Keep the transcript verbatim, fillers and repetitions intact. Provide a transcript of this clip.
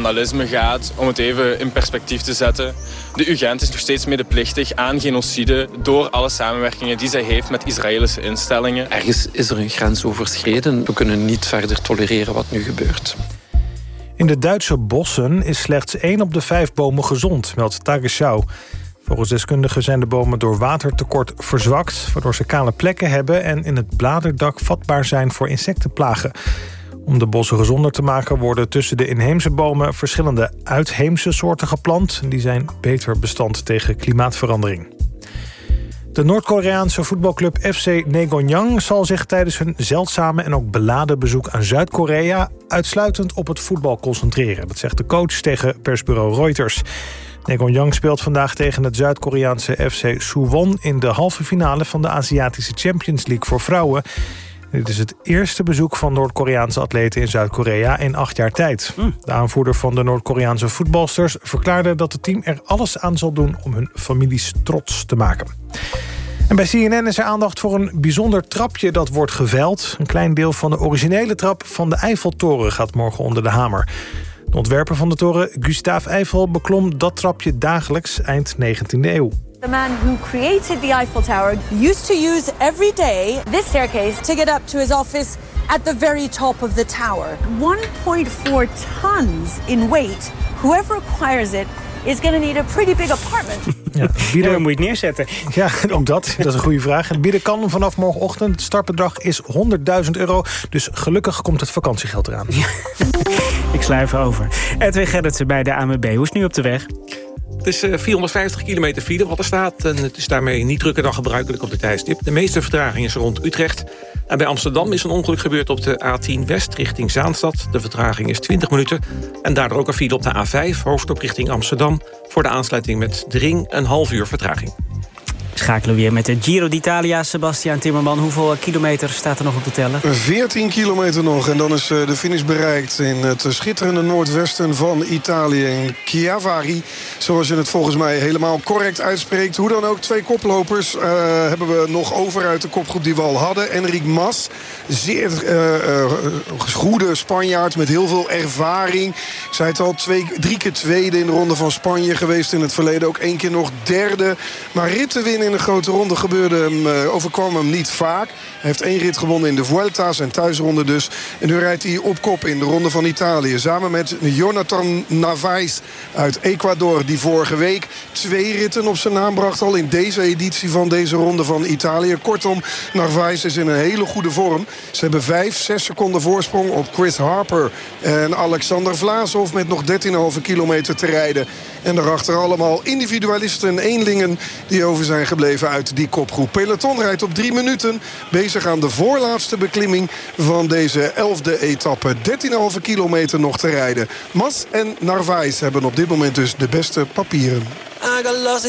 vandalisme gaat, om het even in perspectief te zetten. De U G Gent is nog steeds medeplichtig aan genocide door alle samenwerkingen die zij heeft met Israëlische instellingen. Ergens is er een grens overschreden. We kunnen niet verder tolereren wat nu gebeurt. In de Duitse bossen is slechts één op de vijf bomen gezond, meldt Tagesschau. Volgens deskundigen zijn de bomen door watertekort verzwakt, waardoor ze kale plekken hebben en in het bladerdak vatbaar zijn voor insectenplagen. Om de bossen gezonder te maken worden tussen de inheemse bomen verschillende uitheemse soorten geplant. Die zijn beter bestand tegen klimaatverandering. De Noord-Koreaanse voetbalclub F C Naegonjang zal zich tijdens hun zeldzame en ook beladen bezoek aan Zuid-Korea uitsluitend op het voetbal concentreren. Dat zegt de coach tegen persbureau Reuters. Naegonjang speelt vandaag tegen het Zuid-Koreaanse F C Suwon in de halve finale van de Aziatische Champions League voor vrouwen. Dit is het eerste bezoek van Noord-Koreaanse atleten in Zuid-Korea in acht jaar tijd. De aanvoerder van de Noord-Koreaanse voetbalsters verklaarde dat het team er alles aan zal doen om hun families trots te maken. En bij C N N is er aandacht voor een bijzonder trapje dat wordt geveild. Een klein deel van de originele trap van de Eiffeltoren gaat morgen onder de hamer. De ontwerper van de toren, Gustave Eiffel, beklom dat trapje dagelijks eind negentiende eeuw. The man who created the Eiffel Tower used to use every day this staircase to get up to his office at the very top of the tower. one point four tons in weight. Whoever acquires it is going to need a pretty big apartment. Ja, bieden... ja, moet je het neerzetten? Ja, ook dat. Dat is een goede vraag. Het bieden kan vanaf morgenochtend. Het startbedrag is honderdduizend euro. Dus gelukkig komt het vakantiegeld eraan. Ja. Ik sla even over. Edwin Gerritsen bij de A M B. Hoe is het nu op de weg? Het is vierhonderdvijftig kilometer file wat er staat. En het is daarmee niet drukker dan gebruikelijk op dit tijdstip. De meeste vertraging is rond Utrecht. En bij Amsterdam is een ongeluk gebeurd op de A tien West richting Zaanstad. De vertraging is twintig minuten. En daardoor ook een file op de A vijf, hoofddorp richting Amsterdam. Voor de aansluiting met de ring een half uur vertraging. Schakelen we weer met de Giro d'Italia. Sebastian Timmerman, hoeveel kilometer staat er nog op te tellen? veertien kilometer nog en dan is de finish bereikt in het schitterende noordwesten van Italië. In Chiavari, zoals je het volgens mij helemaal correct uitspreekt. Hoe dan ook, twee koplopers uh, hebben we nog over uit de kopgroep die we al hadden. Enric Mas, zeer uh, uh, goede Spanjaard met heel veel ervaring. Ik zei het al, twee, drie keer tweede in de ronde van Spanje geweest in het verleden. Ook één keer nog derde. Maar ritten winnen in de grote ronde gebeurde hem, uh, overkwam hem niet vaak. Hij heeft één rit gewonnen in de Vuelta, zijn thuisronde dus. En nu rijdt hij op kop in de ronde van Italië. Samen met Jonathan Narvaez uit Ecuador, die vorige week twee ritten op zijn naam bracht al in deze editie van deze ronde van Italië. Kortom, Narvaez is in een hele goede vorm. Ze hebben vijf, zes seconden voorsprong op Chris Harper en Alexander Vlasov met nog dertien komma vijf kilometer te rijden. En daarachter allemaal individualisten en eenlingen die over zijn gebleven uit die kopgroep. Peloton rijdt op drie minuten, bezig aan de voorlaatste beklimming van deze elfde etappe. dertien komma vijf kilometer nog te rijden. Mas en Narvaez hebben op dit moment dus de beste papieren.